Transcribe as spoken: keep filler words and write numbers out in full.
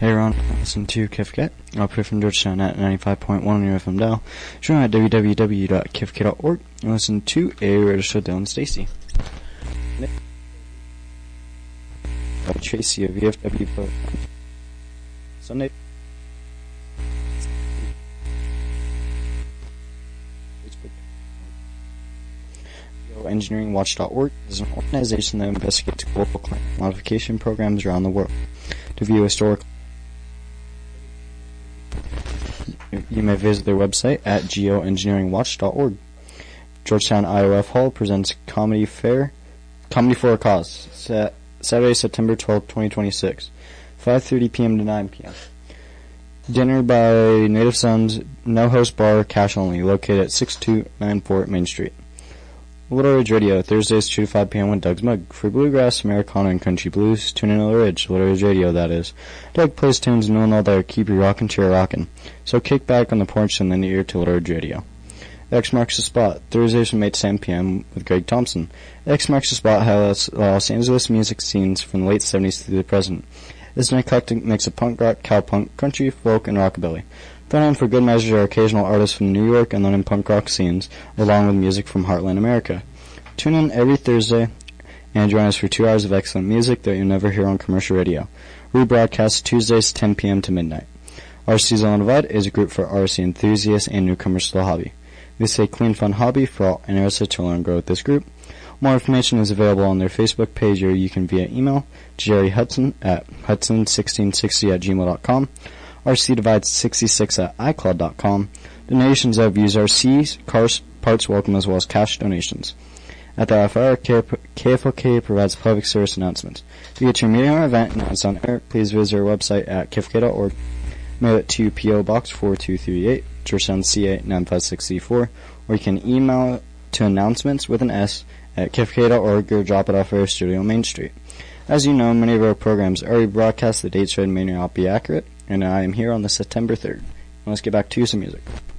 Hey everyone, listen to KIFKit, up here from Georgetown at ninety-five point one on your F M dial. Join at w w w dot k i f k dot org and listen to a radio show with Dylan Stacy. Tracy of V F W Sunday. Engineering Watch dot org is an organization that investigates global climate modification programs around the world. To view historical, you may visit their website at geoengineering watch dot org. Georgetown I O F Hall presents Comedy Fair, Comedy for a Cause, Sa- Saturday, September twelfth, twenty twenty-six, five thirty p.m. to nine p.m. Dinner by Native Sons, no host bar, cash only, located at six two nine four Main Street. Little Ridge Radio, Thursdays two to five p.m. with Doug's Mug. For bluegrass, Americana, and country blues, tune in Little Ridge, Little Ridge Radio, that is. Doug plays tunes no one know that keep your rockin' chair rockin'. So kick back on the porch and lend your ear to Little Ridge Radio. X Marks the Spot, Thursdays from eight to ten p.m. with Greg Thompson. X Marks the Spot highlights Los Angeles music scenes from the late seventies through the present. It's an eclectic mix of punk rock, cowpunk, country, folk, and rockabilly. Thrown in for good measure are occasional artists from New York and London punk rock scenes, along with music from Heartland America. Tune in every Thursday and join us for two hours of excellent music that you'll never hear on commercial radio. Rebroadcast Tuesdays ten p.m. to midnight. R C's Undivided is a group for R C enthusiasts and newcomers to the hobby. This is a clean, fun hobby for all interested to learn and grow with this group. More information is available on their Facebook page, or you can via email to Jerry Hudson at hudson sixteen sixty at gmail dot com. R C Divides sixty-six at i cloud dot com. Donations of used R Cs, cars, parts welcome, as well as cash donations. At the F R, K F L K provides public service announcements. To get your meeting or event announced on air, please visit our website at k f k dot org. Mail it to P O Box four two three eight, Georgetown, C A nine five six three four, or you can email to announcements with an S at k f k dot org or drop it off at our studio on Main Street. As you know, many of our programs are already broadcast. The dates may not be accurate, and I am here on the September third. Let's get back to some music.